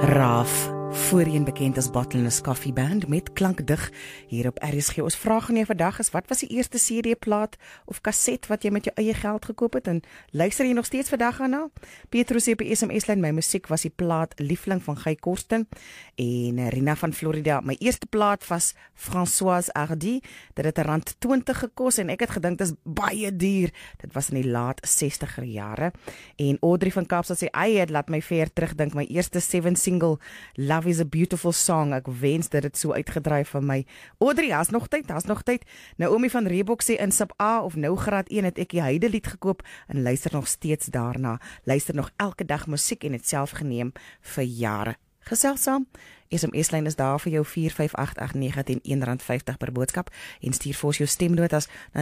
Raaf, voorheen bekend as Bottlenose Coffee Band, met klankdig hier op RSG. Ons vraag aan jou vandag is, wat was die eerste CD-plaat of kaset wat jy met jou eie geld gekoop het, en luister jy nog steeds vandag aan na? Petrus sê op die SMS-lyn, my musiek was die plaat Liefling van Guy Korsten, en Rina van Florida, my eerste plaat was Françoise Hardy, dit het R20 gekos, en ek het gedink, dit is baie duur, dit was in die laat 60er jare, en Audrey van Kaapstad sê, het laat my ver terugdink, my eerste 7 single, Love is a Beautiful Song, ek wens dit het so uitgedryf van my. Audrey, has nog tyd. Naomi van Reebok sê, in sub A of nou graad 1 het ek die Heidelied gekoop, en luister nog steeds daarna, luister nog elke dag musiek, en het self geneem vir jare. Gesels saam, SMS-lyn is daar vir jou 45889 teen R1.50 per boodskap, en stuur vir ons jou stemnotas na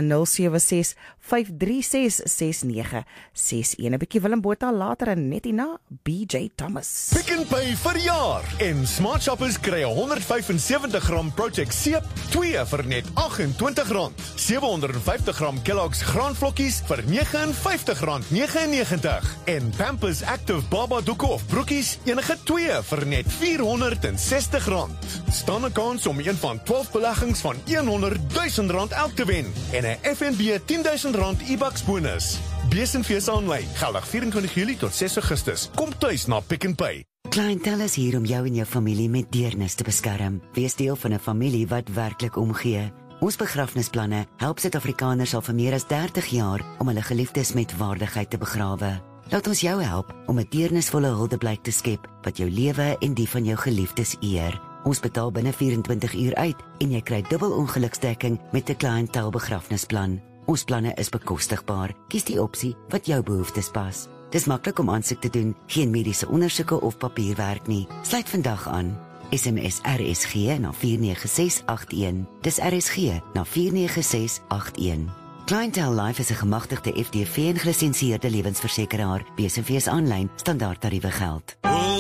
076-536-6961. 'n bietjie Willem Botha later, en net hierna BJ Thomas. Pick n Pay vir die jaar, en Smart Shoppers kry 175 gram Project Seep, 2 vir net R28, 750 gram Kellogg's graanvlokkies vir R59.99, en Pampers Active Baba doeke of broekies, enige 2 vir net R460. Staan 'n kans om een van 12 beleggings van R100,000 elk te wen, en 'n FNB R10,000 e-bucks bonus. Besenfees aanlyn, geldig 24 Julie tot 6 Augustus. Kom tuis na Pick n Pay. Clientele is hier om jou en jou familie met deernis te beskerm. Wees deel van 'n familie wat werklik omgee. Ons begrafnisplanne help Suid-Afrikaners al vir meer as 30 jaar om hulle geliefdes met waardigheid te begrawe. Laat ons jou help om 'n deernisvolle huldeblyk te skep wat jou lewe en die van jou geliefdes eer. Ons betaal binne 24 uur uit, en jy kry dubbel ongeluksdekking met 'n cliëntel begrafnisplan. Ons planne is bekostigbaar. Kies die opsie wat jou behoeftes pas. Dis maklik om aansoek te doen, geen mediese ondersoeke of papierwerk nie. Sluit vandag aan. SMS RSG na 49681. Dis RSG na 49681. Clientele Life is 'n gemagtigde FDV en gelisensieerde lewensversekeraar. Besenfees aanlyn, standaard tariewe geld.